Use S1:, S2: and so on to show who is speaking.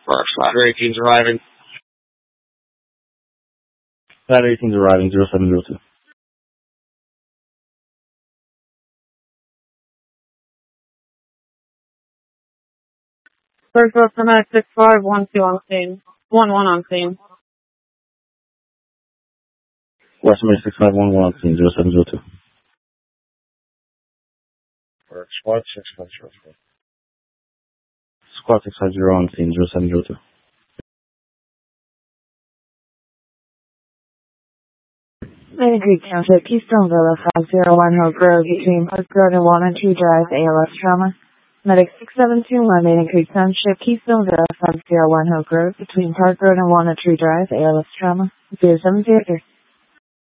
S1: Ladder 18's arriving.
S2: Ladder 18's arriving, 0702.
S3: First estimate 6512 on scene. 11 on scene.
S2: West Main 6511 on scene, 0702.
S1: Squad 650.
S2: Squad 650 on scene, 0702.
S4: Maiden Creek Township, Keystone Villa, 501 Hill Grove, between Park Road and Walnut Tree Drive, ALS trauma. Medic 6721, Maiden Creek Township, Keystone Villa, 501 Hill Grove, between Park Road and Walnut Tree Drive, ALS trauma. 0702.